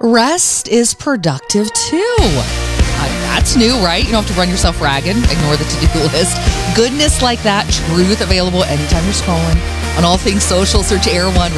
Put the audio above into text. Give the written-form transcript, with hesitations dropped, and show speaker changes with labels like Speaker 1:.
Speaker 1: Rest is productive too. That's new, right? You don't have to run yourself ragged, ignore the to-do list. Goodness like that, truth available anytime you're scrolling. On all things social, search Air One.